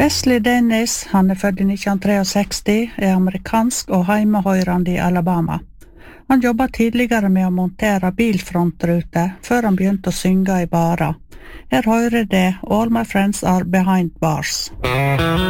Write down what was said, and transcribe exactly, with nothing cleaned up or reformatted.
Wesley Dennis, han er født i nitten sekstitre, er amerikansk og heimehøyrande i Alabama. Han jobbet tidligere med å montere bilfrontruter, før han begynte å synge i barer. Her hører det All My Friends Are Behind Bars.